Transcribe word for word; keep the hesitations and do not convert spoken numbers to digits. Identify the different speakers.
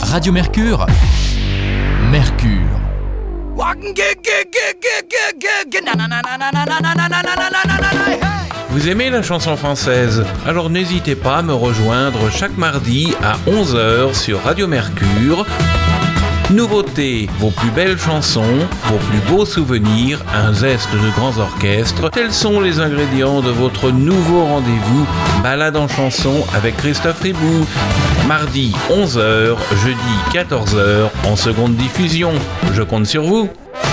Speaker 1: Radio Mercure, Mercure.
Speaker 2: Vous aimez la chanson française? Alors n'hésitez pas à me rejoindre chaque mardi à onze heures sur Radio Mercure. Nouveautés, vos plus belles chansons, vos plus beaux souvenirs, un zeste de grands orchestres, tels sont les ingrédients de votre nouveau rendez-vous Balade en chanson avec Christophe Ribou. Mardi onze heures, jeudi quatorze heures en seconde diffusion. Je compte sur vous.